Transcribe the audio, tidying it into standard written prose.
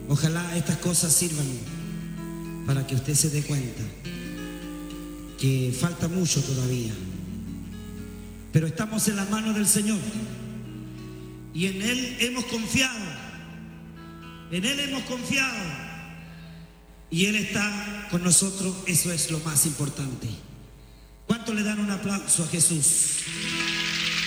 Ojalá estas cosas sirvan para que usted se dé cuenta que falta mucho todavía, pero estamos en las manos del Señor y en Él hemos confiado, en Él hemos confiado y Él está con nosotros. Eso es lo más importante. ¿Cuánto le dan un aplauso a Jesús?